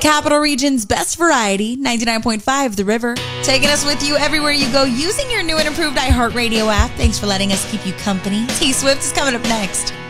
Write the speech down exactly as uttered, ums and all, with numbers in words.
Capital Region's best variety, ninety-nine point five The River. Taking us with you everywhere you go using your new and improved iHeartRadio app. Thanks for letting us keep you company. T-Swift is coming up next.